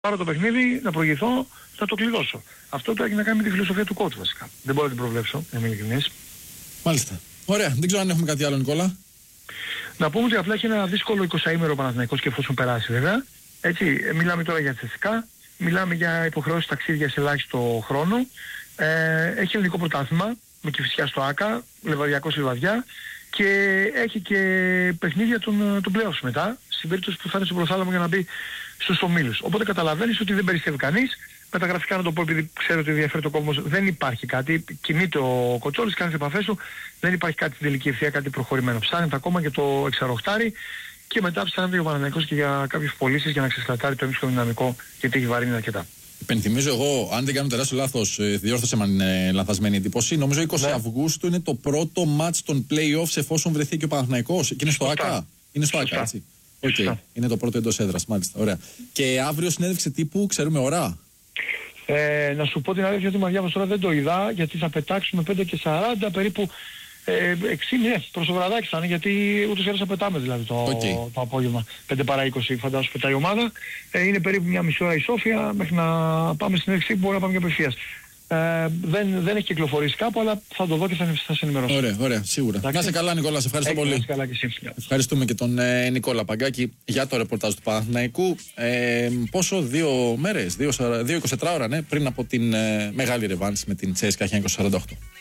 πάρω το παιχνίδι, να προηγηθώ, θα το κλειδώσω. Αυτό το έχει να κάνει με τη φιλοσοφία του coach βασικά. Δεν μπορώ να την προβλέψω, να είμαι ειλικρινής. Μάλιστα. Ωραία. Δεν ξέρω αν έχουμε κάτι άλλο, Νικόλα. Να πούμε ότι απλά έχει ένα δύσκολο 20ημερο ο Παναθηναϊκός και εφόσον περάσει βέβαια. Έτσι, μιλάμε τώρα για τσεσικά, μιλάμε για υποχρεώσεις ταξίδια σε ελάχιστο χρόνο. Έχει ελληνικό πρωτάθλημα με Κηφισιά στο ΆΚΑ, Λιβαδιακός Λιβαδιά και έχει και παιχνίδια των playoffs μετά, στην περίπτωση που θα είναι στο προθάλαμο για να μπει στους ομίλους. Οπότε καταλαβαίνεις ότι δεν περισσεύει κανείς. Μεταγραφικά να το πω επειδή ξέρω ότι ενδιαφέρει το κόσμος, δεν υπάρχει κάτι. Κινείται ο Κοτσόλης, κάνει τις επαφές του, δεν υπάρχει κάτι στην τελική ευθεία, κάτι προχωρημένο. Ψάχνεται ακόμα και το εξαροχτάρι και μετά ψάχνεται ο Παναθηναϊκός και για κάποιες πωλήσεις για να ξεσκρατάρει το έμψυχο δυναμικό γιατί έχει βαρύνει αρκετά. Υπενθυμίζω εγώ, αν δεν κάνω τεράστιο λάθος, διόρθωσε με είναι λανθασμένη εντύπωση. Νομίζω 20 Αυγούστου είναι το πρώτο μάτς των playoffs εφόσον βρεθεί και ο Παναθηναϊκός. Και είναι στο ΆΚΑ. Είναι στο ΆΚΑ, έτσι. Okay. Είναι το πρώτο εντός έδρας, μάλιστα. Ωραία. Και αύριο συνέντευξη τύπου, ξέρουμε ώρα. Να σου πω την αλήθεια ότι διάβασα τώρα δεν το είδα γιατί θα πετάξουμε 5:40 περίπου 6 προς το βραδάκι θα είναι γιατί ούτως ή άλλως θα πετάμε δηλαδή το απόγευμα 5 παρά 20 φαντάζομαι πετάει η ομάδα. Είναι περίπου μια μισή ώρα η Σόφια μέχρι να πάμε στην έξι που μπορεί να πάμε και απευθείας. Δεν έχει κυκλοφορήσει κάπου αλλά θα το δω και θα σε ενημερώσω. Ωραία, ωραία, σίγουρα. Να είσαι καλά Νικόλα, σε ευχαριστώ πολύ. Να είσαι καλά και εσύ. Ευχαριστούμε και τον Νικόλα Παγκάκη για το ρεπορτάζ του Παναθηναϊκού. Πόσο, 2 μέρες, 2-24 ώρα πριν από την μεγάλη ρεβάνση με την CSKA 1948.